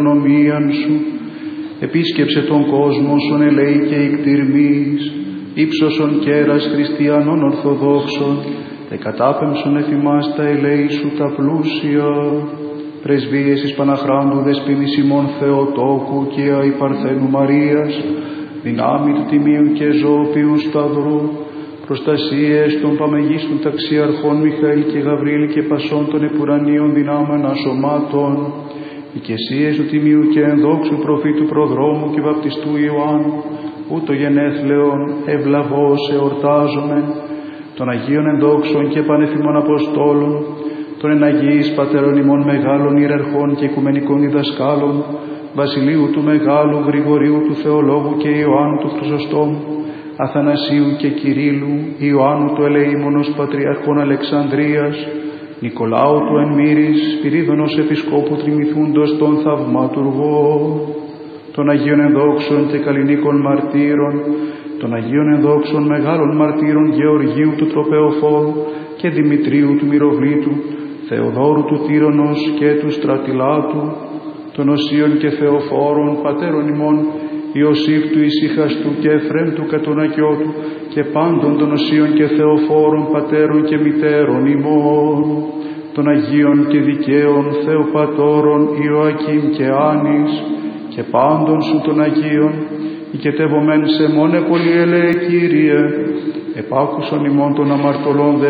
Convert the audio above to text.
νομίαν σου, επίσκεψε τον κόσμο σον ελέη και ικτυρμής, ύψωσον κέρας χριστιανών ορθοδόξων, εκατάπεμψον εφημάς τα ελέη σου τα πλούσια, πρεσβείες εις Παναχράντου δεσποίνης ημών Θεοτόκου και αη Παρθένου Μαρίας, δυνάμει του Τιμίου και Ζωοποιού Σταυρού, προστασίες των παμεγίστων ταξιαρχών Μιχαήλ και Γαβρίλ και πασών των επουρανίων δυνάμεων ασωμάτων, οικεσίες του Τιμίου και ενδόξου προφήτου προδρόμου και βαπτιστού Ιωάννου, ούτω γενέθλεον ευλαβώς εορτάζομεν, των Αγίων ενδόξων και πανεφημών Αποστόλων, των εναγίης πατέρων ημών μεγάλων ιεραρχών και οικουμενικών διδασκάλων, Βασιλείου του Μεγάλου, Γρηγορίου του Θεολόγου και Ιωάννου του Χρυσοστόμου, Αθανασίου και Κυρίλου, Ιωάννου του Ελεήμονος Πατριαρχών Αλεξανδρίας, Νικολάου του Ενμύρης, Σπυρίδωνος Επισκόπου Τριμηθούντος των Θαυματουργών, των Αγίων ενδόξων και καλλινίκων μαρτύρων, των Αγίων ενδόξων μεγάλων μαρτύρων Γεωργίου του Τροπεοφόρου και Δημητρίου του Μυροβλήτου, Θεοδόρου του Τύρονος και του Στρατιλάτου, των Οσίων και Θεοφόρων πατέρων ημών, Ιωσήφ του Ησυχαστού και Εφρέμ του Κατονακιώτου και πάντων των Οσίων και Θεοφόρων πατέρων και μητέρων ημών, των Αγίων και Δικαίων Θεοπατώρων Ιωακήμ και Άνης και πάντων σου των Αγίων, οικετεύομεν σε μόνε πολύ ελέε Κύριε, επάκουσον ημών των αμαρτωλών δε